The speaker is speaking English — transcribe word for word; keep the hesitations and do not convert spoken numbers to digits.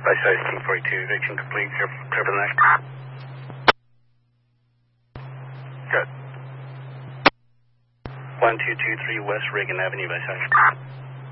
size King forty-two, eviction complete, clear clear for the next. Good. one two two three West Reagan Avenue by size.